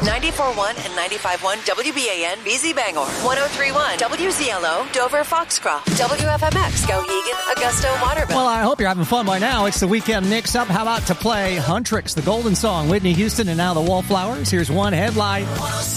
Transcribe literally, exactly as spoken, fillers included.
ninety-four point one and ninety-five point one W B A N B Z Bangor, one oh three point one W Z L O Dover Foxcroft, W F M X Skowhegan, Augusta, Waterville. Well, I hope you're having fun by now. It's the weekend mix-up. How about to play Huntrix, the Golden Song, Whitney Houston, and now the Wallflowers? Here's one headline.